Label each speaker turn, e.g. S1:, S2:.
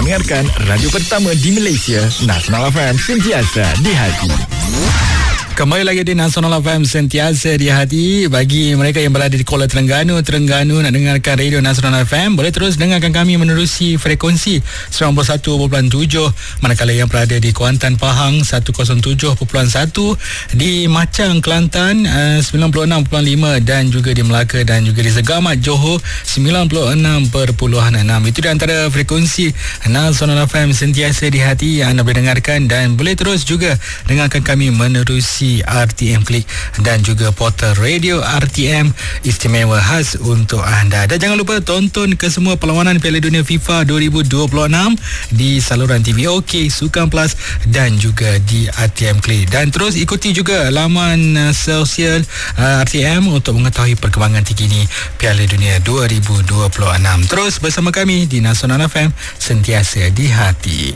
S1: mendengarkan radio pertama di Malaysia, Nasional FM, sentiasa di hati. Kembali lagi di Nasional FM, sentiasa di hati. Bagi mereka yang berada di Kuala Terengganu nak dengarkan radio Nasional FM, boleh terus dengarkan kami menerusi frekuensi 91.7. Manakala yang berada di Kuantan, Pahang 107.1, di Machang, Kelantan 96.5, dan juga di Melaka dan juga di Segamat, Johor 96.6. Itu di antara frekuensi Nasional FM, sentiasa di hati yang anda boleh dengarkan, dan boleh terus juga dengarkan kami menerusi RTM Klik dan juga portal radio RTM istimewa khas untuk anda. Dan jangan lupa tonton ke semua perlawanan Piala Dunia FIFA 2026 di saluran TV OK, Sukan Plus dan juga di RTM Klik. Dan terus ikuti juga laman sosial RTM untuk mengetahui perkembangan terkini Piala Dunia 2026. Terus bersama kami di Nasional FM, sentiasa di hati.